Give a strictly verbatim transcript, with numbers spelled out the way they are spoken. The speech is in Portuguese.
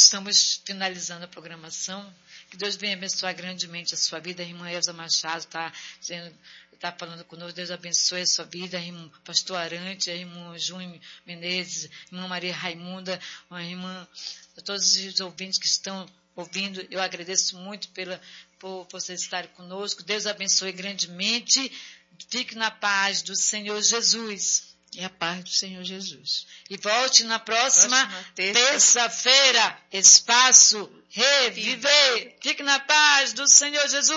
estamos finalizando a programação. Que Deus venha abençoar grandemente a sua vida. A irmã Elza Machado está tá falando conosco. Deus abençoe a sua vida. A irmã Pastor Arante, a irmã Júnior Menezes, a irmã Maria Raimunda, a irmã, a todos os ouvintes que estão ouvindo. Eu agradeço muito pela, por vocês estarem conosco. Deus abençoe grandemente. Fique na paz do Senhor Jesus. E a paz do Senhor Jesus. E volte na próxima, próxima terça-feira. Espaço Reviver. Fique na paz do Senhor Jesus.